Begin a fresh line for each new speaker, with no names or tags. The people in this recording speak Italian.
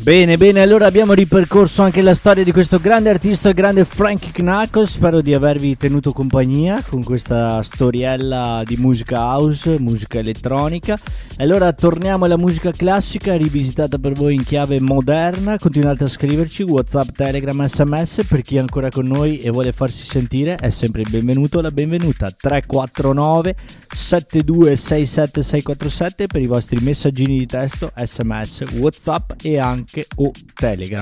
Bene, bene, allora abbiamo ripercorso anche la storia di questo grande artista, il grande Frankie Knuckles. Spero di avervi tenuto compagnia con questa storiella di musica house, musica elettronica. E allora torniamo alla musica classica, rivisitata per voi in chiave moderna. Continuate a scriverci, WhatsApp, Telegram, SMS. Per chi è ancora con noi e vuole farsi sentire è sempre il benvenuto o la benvenuta. 349 7267 647 per i vostri messaggini di testo, SMS, WhatsApp e anche o Telegram.